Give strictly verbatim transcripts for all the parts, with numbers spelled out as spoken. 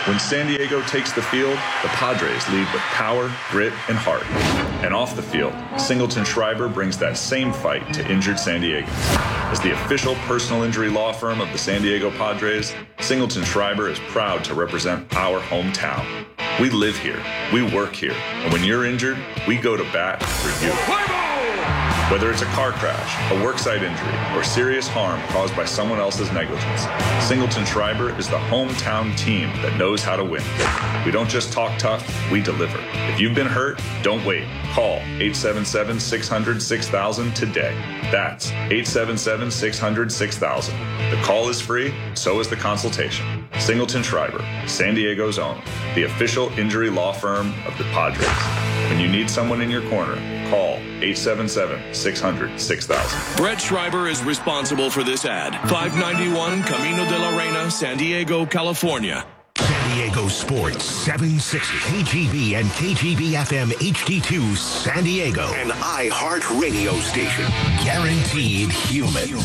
When San Diego takes the field, the Padres lead with power, grit, and heart. And off the field, Singleton Schreiber brings that same fight to injured San Diegans. As the official personal injury law firm of the San Diego Padres, Singleton Schreiber is proud to represent our hometown. We live here, we work here, and when you're injured, we go to bat for you. Whether it's a car crash, a worksite injury, or serious harm caused by someone else's negligence, Singleton Schreiber is the hometown team that knows how to win. We don't just talk tough, we deliver. If you've been hurt, don't wait. Call eight seven seven, six hundred, six thousand today. That's eight seven seven, six hundred, six thousand. The call is free, so is the consultation. Singleton Schreiber, San Diego's own, the official injury law firm of the Padres. When you need someone in your corner, call eight seven seven, six hundred, six thousand. Brett Schreiber is responsible for this ad. five ninety-one Camino de la Reina, San Diego, California. San Diego Sports, seven sixty K G B and K G B F M H D two San Diego. An iHeart radio station. Guaranteed human.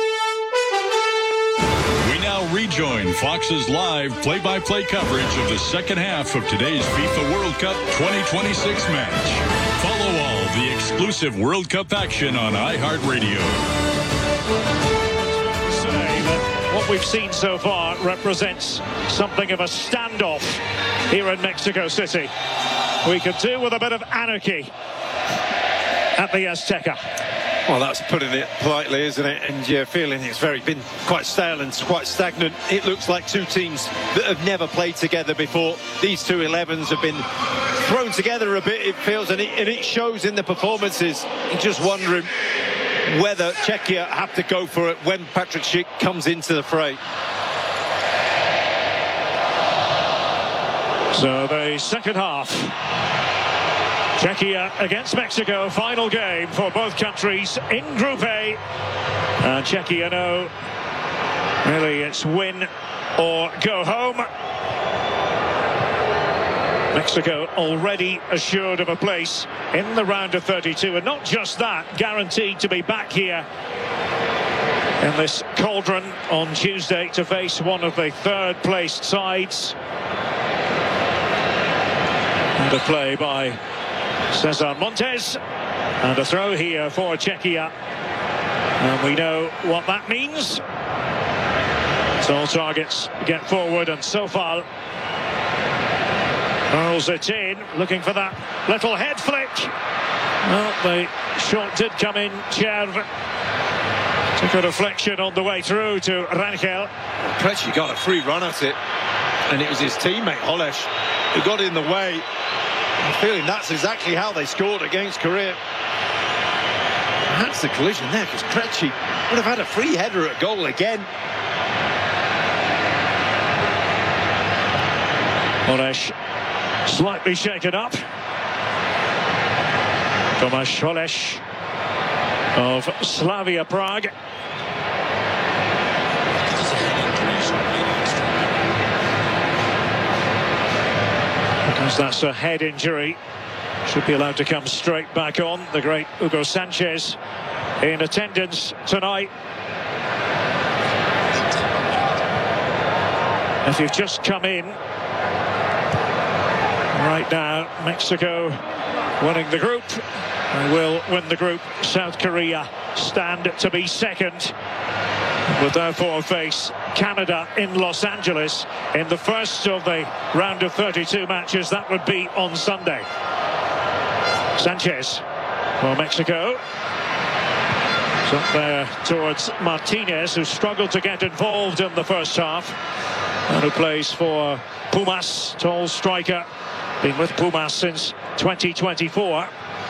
We now rejoin Fox's live play-by-play coverage of the second half of today's FIFA World Cup twenty twenty-six match. Follow all the exclusive World Cup action on iHeartRadio. Say that what we've seen so far represents something of a standoff here in Mexico City. We could do with a bit of anarchy at the Azteca. Well, that's putting it politely, isn't it? And you're feeling it's very been quite stale and quite stagnant. It looks like two teams that have never played together before. These two elevens have been thrown together a bit, it feels, and it, and it shows in the performances. You're just wondering whether Czechia have to go for it when Patrick Schick comes into the fray. So the second half. Czechia against Mexico, final game for both countries in Group A. And Czechia know really it's win or go home. Mexico already assured of a place in the round of thirty-two, and not just that, guaranteed to be back here in this cauldron on Tuesday to face one of the third placed sides. And a play by Cesar Montes, and a throw here for Czechia, and we know what that means. So all targets get forward, and Sofal hurls it in, looking for that little head flick. Well, the shot did come in. Cherv took a deflection on the way through to Rangel. Krejci got a free run at it, and it was his teammate Holesh who got in the way. I'm feeling that's exactly how they scored against Korea. That's the collision there, because Krejci would have had a free header at goal again. Holesh slightly shaken up. Tomasz Holesh of Slavia Prague. Because that's a head injury, should be allowed to come straight back on. The great Hugo Sanchez in attendance tonight. If you've just come in right now, Mexico winning the group. They will win the group. South Korea stand to be second, will therefore face Canada in Los Angeles in the first of the round of thirty-two matches. That would be on Sunday. Sanchez for Mexico. It's up there towards Martinez, who struggled to get involved in the first half, and who plays for Pumas, tall striker, been with Pumas since twenty twenty-four.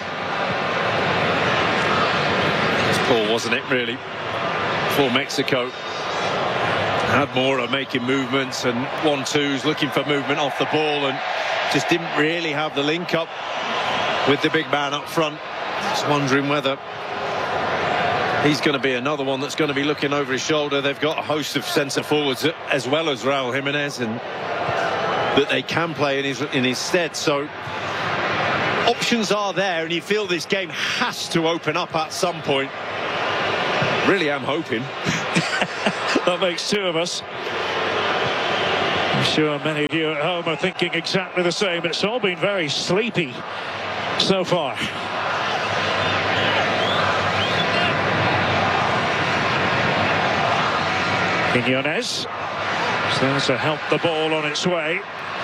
It's poor, wasn't it, really, for Mexico? Had Mora making movements and one-twos, looking for movement off the ball, and just didn't really have the link up with the big man up front. Just wondering whether he's going to be another one that's going to be looking over his shoulder. They've got a host of centre forwards as well as Raul Jimenez, and that they can play in his in his stead. So options are there, and you feel this game has to open up at some point. Really am hoping. That makes two of us. Sure, many of you at home are thinking exactly the same. It's all been very sleepy so far. Quiñones stands to help the ball on its way.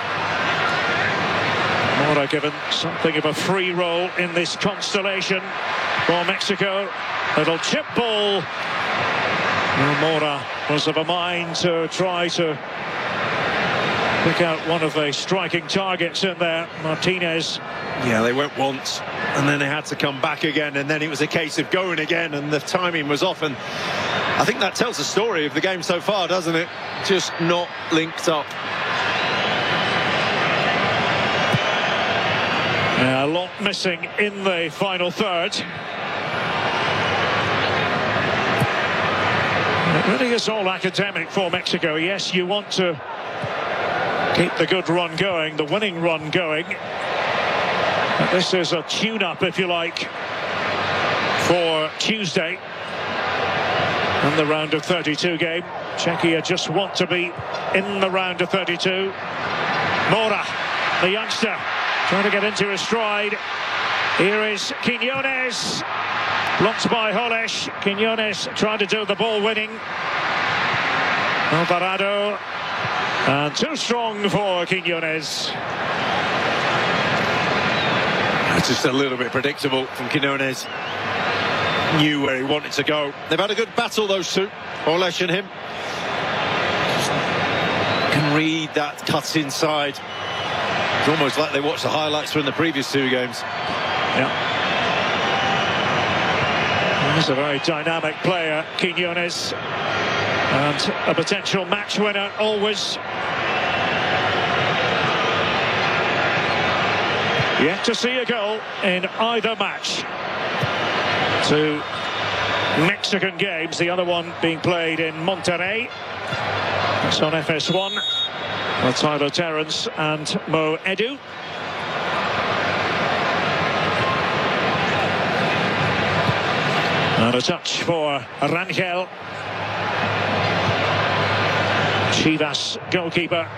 Mora given something of a free roll in this constellation for Mexico. Little chip ball. Well, Mora was of a mind to try to pick out one of the striking targets in there, Martinez. Yeah, they went once and then they had to come back again, and then it was a case of going again, and the timing was off. And I think that tells the story of the game so far, doesn't it? Just not linked up. Yeah, a lot missing in the final third. It really is all academic for Mexico. Yes, you want to keep the good run going, the winning run going. But this is a tune-up, if you like, for Tuesday and the round of thirty-two game. Czechia just want to be in the round of thirty-two. Mora, the youngster, trying to get into his stride. Here is Quiñones. Blocked by Holeš. Quiñones trying to do the ball winning. Alvarado. And too strong for Quiñones. It's just a little bit predictable from Quiñones. Knew where he wanted to go. They've had a good battle, those two, Holeš and him. Can read that cut inside. It's almost like they watched the highlights from the previous two games. Yeah. He's a very dynamic player, Quiñones, and a potential match winner always. Yet to see a goal in either match. Two Mexican games, the other one being played in Monterrey. It's on F S one with Tyler Terence and Mo Edu. And a touch for Rangel. Chivas goalkeeper.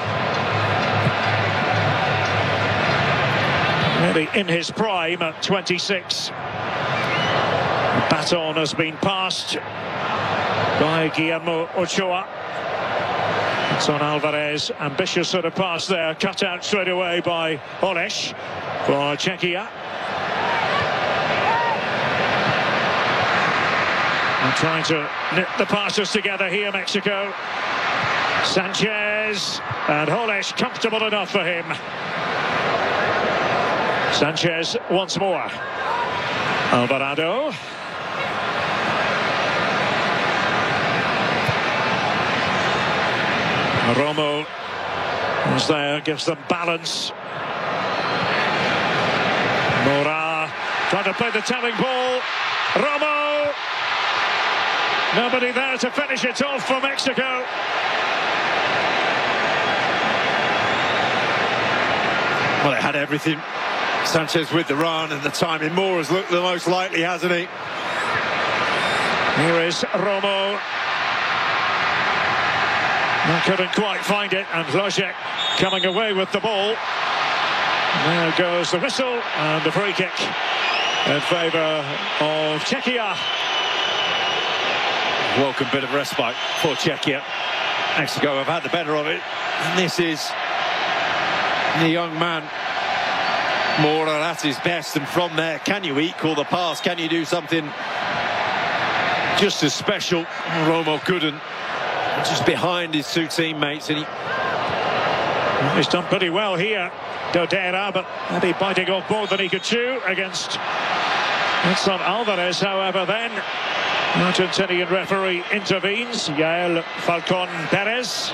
Really in his prime at twenty-six. The baton has been passed by Guillermo Ochoa. It's on Alvarez. Ambitious sort of pass there. Cut out straight away by Holeš for Czechia. And trying to knit the passes together here, Mexico. Sanchez and Holeš, comfortable enough for him. Sanchez once more. Alvarado. Romo is there, gives them balance. Mora trying to play the telling ball. Romo. Nobody there to finish it off for Mexico. Well, it had everything. Sanchez with the run and the timing. Mora's looked the most likely, hasn't he? Here is Romo. I couldn't quite find it, and Lojek coming away with the ball. There goes the whistle and the free kick in favour of Czechia. Welcome bit of respite for Czechia. Mexico have had the better of it, and this is the young man Mora at his best, and from there, can you equal the pass? Can you do something just as special? Romo couldn't. Just behind his two teammates, and he... He's done pretty well here, Dodera, but maybe biting off more than he could chew against Edson Alvarez. However, then Argentinian referee intervenes. Yael Falcon Perez.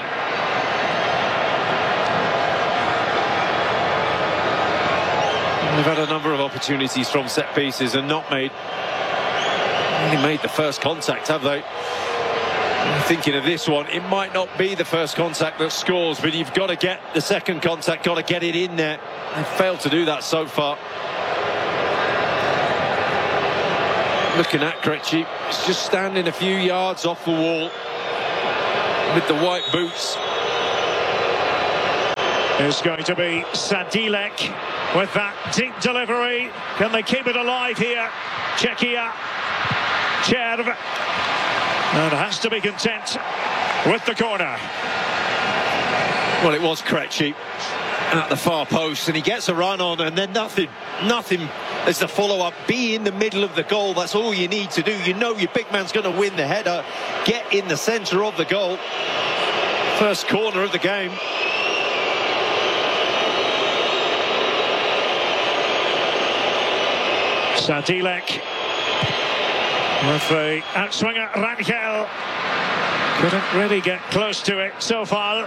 They've had a number of opportunities from set pieces and not made really made the first contact, have they? Thinking of this one, it might not be the first contact that scores, but you've got to get the second contact, got to get it in there. They've failed to do that so far. Looking at Krejci, he's just standing a few yards off the wall with the white boots. is going to be Sadilek with that deep delivery. Can they keep it alive here? Czechia, Cherv, and has to be content with the corner. Well, it was Krejci at the far post, and he gets a run on, and then nothing, nothing as the follow-up. Be in the middle of the goal. That's all you need to do. You know your big man's going to win the header. Get in the centre of the goal. First corner of the game. Sadilek with the outswinger Rangel. Couldn't really get close to it so far.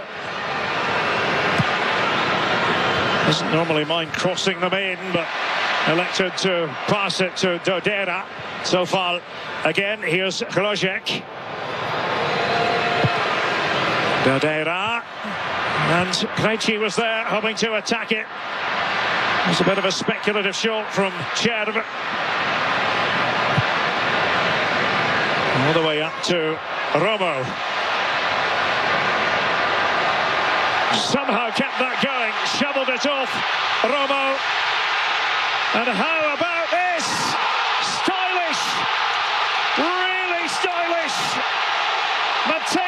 Doesn't normally mind crossing them in, but elected to pass it to Dodera. So far, again, here's Hlojek. Dodera. And Krejci was there, hoping to attack it. It was a bit of a speculative shot from Cherv. All the way up to Romo. Somehow kept that going, shoveled it off, Romo. And how about this? Stylish, really stylish. Mateo